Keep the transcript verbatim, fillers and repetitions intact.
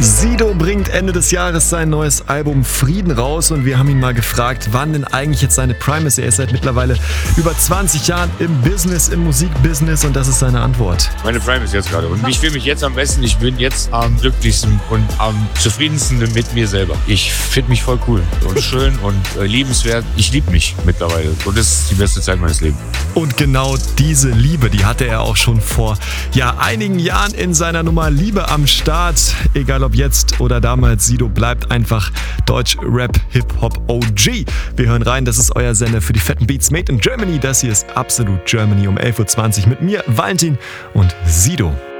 Sido bringt Ende des Jahres sein neues Album Frieden raus und wir haben ihn mal gefragt, wann denn eigentlich jetzt seine Prime ist. Er ist seit mittlerweile über zwanzig Jahren im Business, im Musikbusiness und das ist seine Antwort. Meine Prime ist jetzt gerade und ich fühle mich jetzt am besten, ich bin jetzt am glücklichsten und am zufriedensten mit mir selber. Ich finde mich voll cool und schön und äh, liebenswert. Ich liebe mich mittlerweile und das ist die beste Zeit meines Lebens. Und genau diese Liebe, die hatte er auch schon vor ja, einigen Jahren in seiner Nummer Liebe am Start. Egal ob jetzt oder damals, Sido bleibt einfach Deutsch-Rap, Hip-Hop O G. Wir hören rein, das ist euer Sender für die fetten Beats made in Germany. Das hier ist Absolut Germany um elf Uhr zwanzig mit mir, Valentin und Sido.